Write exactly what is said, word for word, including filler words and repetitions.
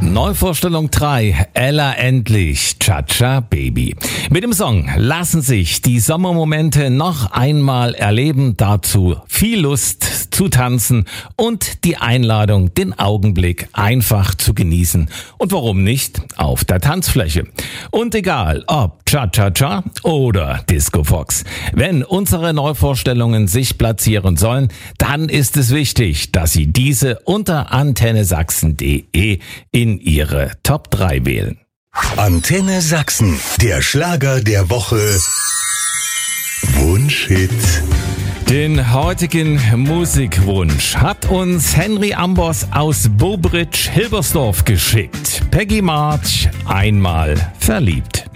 Neuvorstellung drei, Ella endlich, Cha-Cha Baby. Mit dem Song lassen sich die Sommermomente noch einmal erleben, dazu viel Lust zu tanzen und die Einladung, den Augenblick einfach zu genießen. Und warum nicht auf der Tanzfläche? Und egal ob Cha-Cha-Cha oder Disco Fox. Wenn unsere Neuvorstellungen sich platzieren sollen, dann ist es wichtig, dass Sie diese unter antenne sachsen punkt de in Ihre Top drei wählen. Antenne Sachsen, der Schlager der Woche. Wunschhit. Den heutigen Musikwunsch hat uns Henry Ambos aus Bobridge-Hilbersdorf geschickt. Peggy March, einmal verliebt.